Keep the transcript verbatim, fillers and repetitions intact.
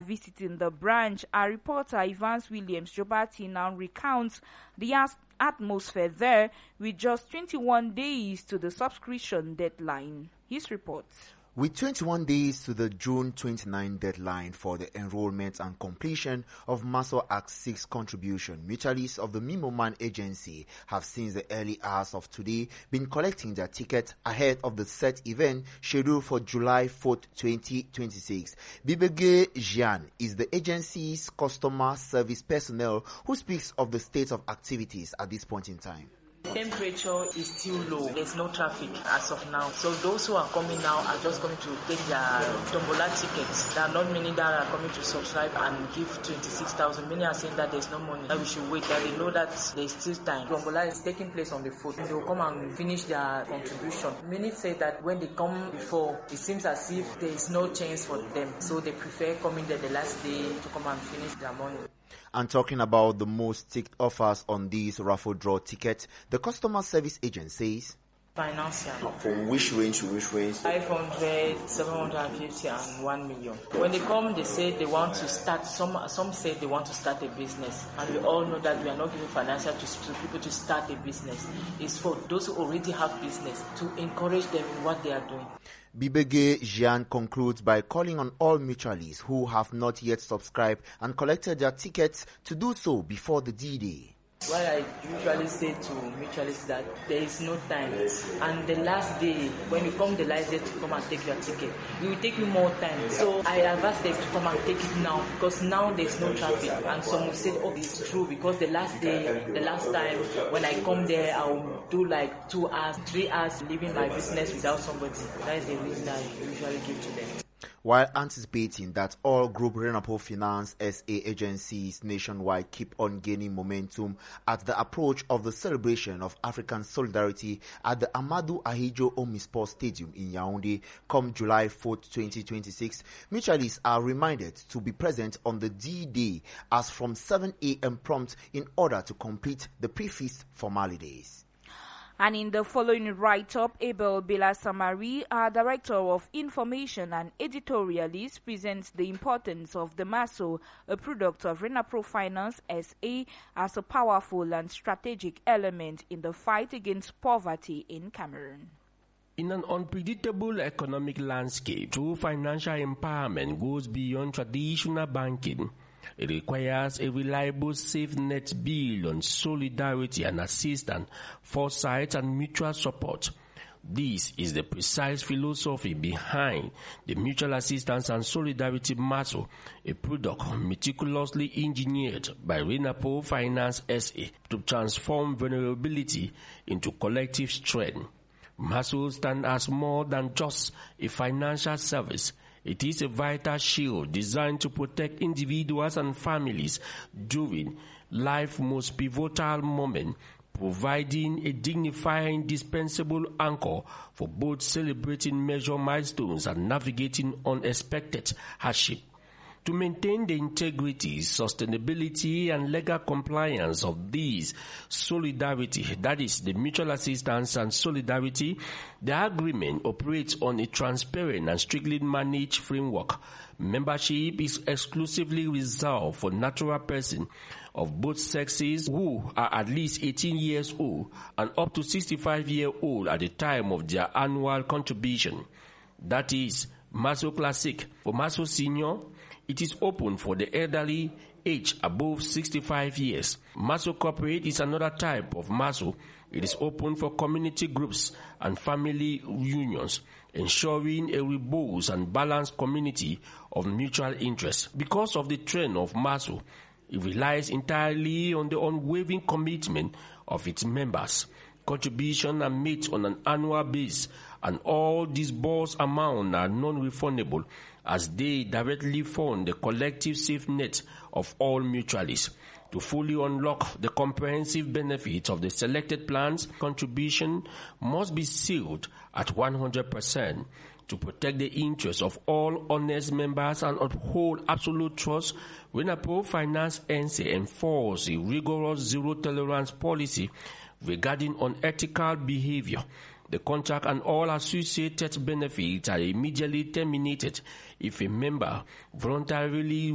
visiting the branch, our reporter Evans Williams Jobati now recounts the as- atmosphere there with just twenty-one days to the subscription deadline. His report. With twenty-one days to the June twenty-ninth deadline for the enrollment and completion of MASO Act six contribution, mutualists of the Mimoman agency have since the early hours of today been collecting their tickets ahead of the set event scheduled for July fourth, twenty twenty-six. Bibege Jian is the agency's customer service personnel who speaks of the state of activities at this point in time. Temperature is still low. There's no traffic as of now. So those who are coming now are just coming to take their tombola tickets. There are not many that are coming to subscribe and give twenty-six thousand. Many are saying that there's no money, that we should wait, that they know that there's still time. Tombola is taking place on the fourth. They will come and finish their contribution. Many say that when they come before, it seems as if there is no chance for them. So they prefer coming there the last day to come and finish their money. And talking about the most ticked offers on these raffle draw tickets, the customer service agent says, Financial. From which range to which range? five hundred, seven hundred fifty and one million. When they come, they say they want to start, some some say they want to start a business. And we all know that we are not giving financial to, to people to start a business. It's for those who already have business, to encourage them in what they are doing. Bibege Jian concludes by calling on all mutualists who have not yet subscribed and collected their tickets to do so before the D-Day. What I usually say to mutualists that there is no time, and the last day, when you come the last day to come and take your ticket, it will take you more time. So I have asked them to come and take it now, because now there's no traffic. And some will say, oh, it's true, because the last day, the last time when I come there, I will do like two hours, three hours leaving my business without somebody. That is the reason I usually give to them. While anticipating that all Group Renapo Finance S A agencies nationwide keep on gaining momentum at the approach of the celebration of African solidarity at the Amadou Ahidjo Omnisport Stadium in Yaoundé come July fourth, twenty twenty-six, mutualists are reminded to be present on the D-Day as from seven a.m. prompt in order to complete the pre-feast formalities. And in the following write-up, Abel Bela Samari, our Director of Information and Editorialist, presents the importance of the MASO, a product of Renapro Finance S A, as a powerful and strategic element in the fight against poverty in Cameroon. In an unpredictable economic landscape, true financial empowerment goes beyond traditional banking. It requires a reliable safe net built on solidarity and assistance, foresight and mutual support. This is the precise philosophy behind the Mutual Assistance and Solidarity MASO, a product meticulously engineered by Renapo Finance S A to transform vulnerability into collective strength. MASO stands as more than just a financial service. It is a vital shield designed to protect individuals and families during life's most pivotal moment, providing a dignified, indispensable anchor for both celebrating major milestones and navigating unexpected hardship. To maintain the integrity, sustainability, and legal compliance of these solidarity, that is the mutual assistance and solidarity, the agreement operates on a transparent and strictly managed framework. Membership is exclusively reserved for natural persons of both sexes who are at least eighteen years old and up to sixty-five years old at the time of their annual contribution. That is MASO Classic. For MASO Senior, it is open for the elderly aged above sixty-five years. MASO Corporate is another type of MASO. It is open for community groups and family unions, ensuring a robust and balanced community of mutual interest. Because of the trend of MASO, it relies entirely on the unwavering commitment of its members. Contributions are made on an annual basis, and all disbursed amounts are non-refundable as they directly fund the collective safe net of all mutualists. To fully unlock the comprehensive benefits of the selected plans, contribution must be sealed at one hundred percent. To protect the interests of all honest members and uphold absolute trust, Renapo Finance N C enforces a rigorous zero-tolerance policy regarding unethical behavior. The contract and all associated benefits are immediately terminated if a member voluntarily